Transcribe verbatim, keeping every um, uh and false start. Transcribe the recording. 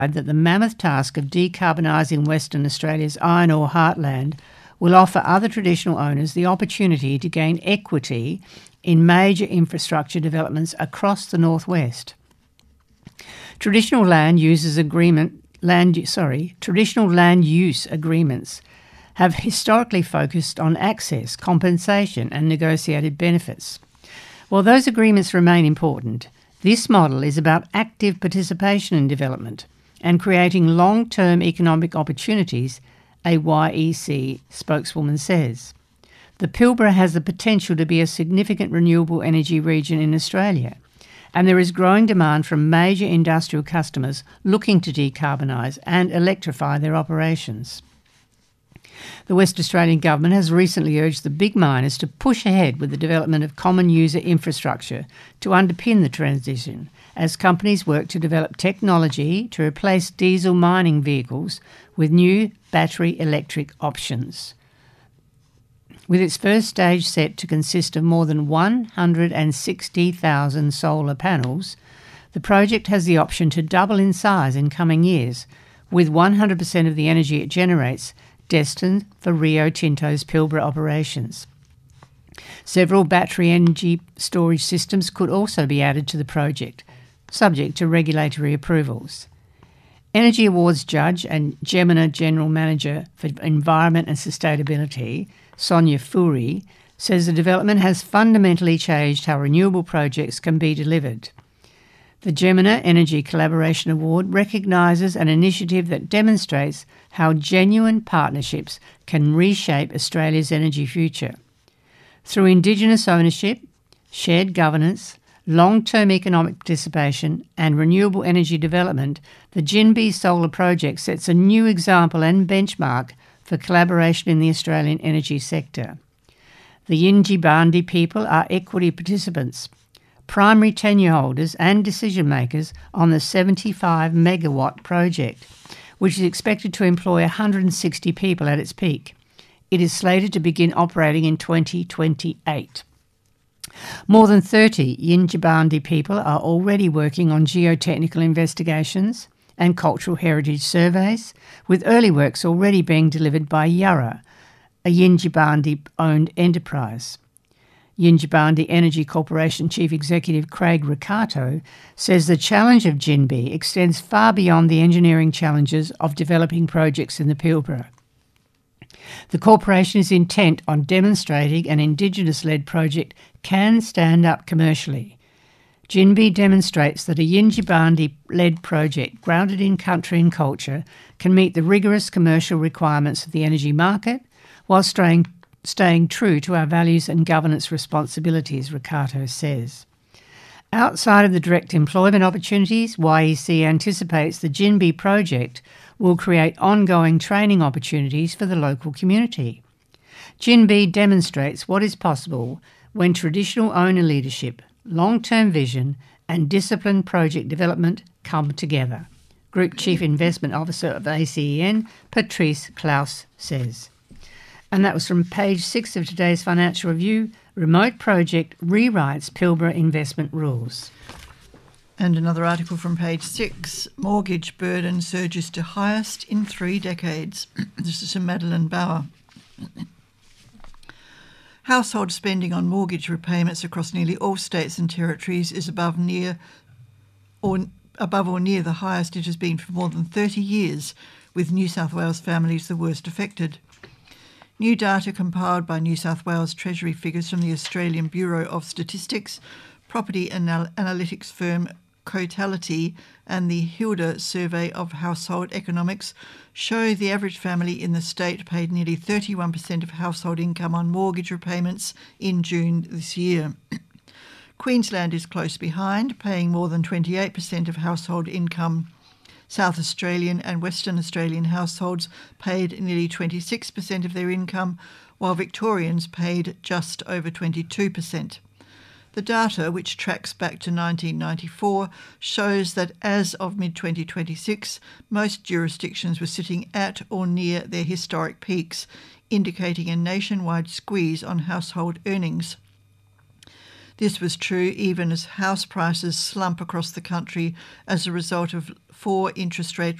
that the mammoth task of decarbonising Western Australia's iron ore heartland will offer other traditional owners the opportunity to gain equity in major infrastructure developments across the northwest. Traditional land uses agreement, land, sorry, traditional land use agreements have historically focused on access, compensation and negotiated benefits. While those agreements remain important, this model is about active participation in development and creating long-term economic opportunities, a Y E C spokeswoman says. The Pilbara has the potential to be a significant renewable energy region in Australia, and there is growing demand from major industrial customers looking to decarbonise and electrify their operations. The West Australian Government has recently urged the big miners to push ahead with the development of common user infrastructure to underpin the transition, as companies work to develop technology to replace diesel mining vehicles with new battery electric options. With its first stage set to consist of more than one hundred sixty thousand solar panels, the project has the option to double in size in coming years, with one hundred percent of the energy it generates destined for Rio Tinto's Pilbara operations. Several battery energy storage systems could also be added to the project, subject to regulatory approvals. Energy Awards Judge and Jemena General Manager for Environment and Sustainability, Sonia Fourie, says the development has fundamentally changed how renewable projects can be delivered. The Jemena Energy Collaboration Award recognises an initiative that demonstrates how genuine partnerships can reshape Australia's energy future. Through Indigenous ownership, shared governance, long-term economic participation and renewable energy development, the Jinbee Solar Project sets a new example and benchmark for collaboration in the Australian energy sector. The Yindjibarndi people are equity participants, primary tenure holders and decision makers on the seventy-five megawatt project, which is expected to employ one hundred sixty people at its peak. It is slated to begin operating in twenty twenty-eight. More than thirty Yindjibarndi people are already working on geotechnical investigations and cultural heritage surveys, with early works already being delivered by Yarra, a Yindjibarndi-owned enterprise. Yindjibarndi Energy Corporation Chief Executive Craig Ricardo says the challenge of Jinbee extends far beyond the engineering challenges of developing projects in the Pilbara. The corporation is intent on demonstrating an Indigenous-led project can stand up commercially. Jinbee demonstrates that a Yindjibarndi-led project grounded in country and culture can meet the rigorous commercial requirements of the energy market while staying staying true to our values and governance responsibilities, Ricardo says. Outside of the direct employment opportunities, Y E C anticipates the Jinbee project will create ongoing training opportunities for the local community. Jinbee demonstrates what is possible when traditional owner leadership, long-term vision and disciplined project development come together, Group Chief Investment Officer of A C E N, Patrice Klaus, says. And that was from page six of today's Financial Review. Remote project rewrites Pilbara investment rules. And another article from page six. Mortgage burden surges to highest in three decades. This is from Madeline Bauer. Household spending on mortgage repayments across nearly all states and territories is above near or above or near the highest it has been for more than thirty years, with New South Wales families the worst affected. New data compiled by New South Wales Treasury figures from the Australian Bureau of Statistics, property anal- analytics firm Cotality and the Hilda Survey of Household Economics show the average family in the state paid nearly thirty-one percent of household income on mortgage repayments in June this year. Queensland is close behind, paying more than twenty-eight percent of household income. South Australian and Western Australian households paid nearly twenty-six percent of their income, while Victorians paid just over twenty-two percent. The data, which tracks back to nineteen ninety-four, shows that as of mid twenty twenty-six, most jurisdictions were sitting at or near their historic peaks, indicating a nationwide squeeze on household earnings. This was true even as house prices slump across the country as a result of four interest rate